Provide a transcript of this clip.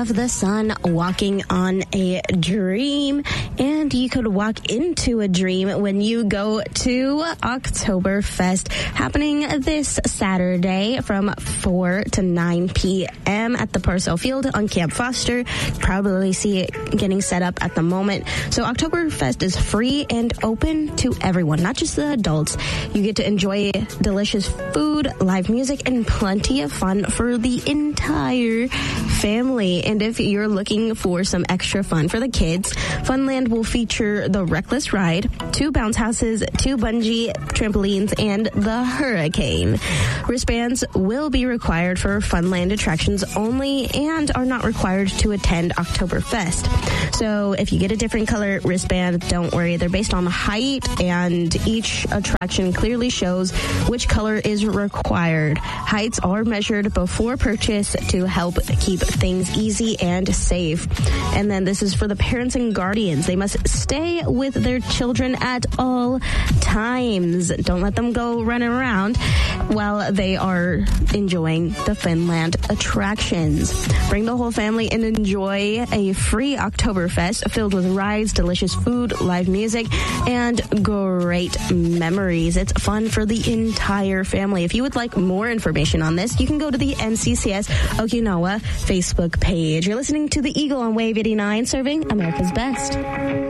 of the sun, walking on a dream. And you could walk into a dream when you go to Oktoberfest, happening this Saturday from 4 to 9 p.m. at the Purcell Field on Camp Foster. Probably see it getting set up at the moment. So Oktoberfest is free and open to everyone, not just the adults. You get to enjoy delicious food, live music, and plenty of fun for the entire family. And if you're looking for some extra fun for the kids, Funland will feature the Reckless Ride, 2 bounce houses, 2 bungee trampolines, and the Hurricane. Wristbands will be required for Funland attractions only and are not required to attend Oktoberfest. So if you get a different color wristband, don't worry. They're based on height, and each attraction clearly shows which color is required. Heights are measured before purchase to help keep things easy and safe. And then this is for the parents and guardians. They must stay with their children at all times. Don't let them go running around while they are enjoying the Funland attractions. Bring the whole family and enjoy a free Oktoberfest filled with rides, delicious food, live music, and great memories. It's fun for the entire family. If you would like more information on this, you can go to the NCCS Okinawa Facebook page. You're listening to the Eagle on Wave 89, serving America's best.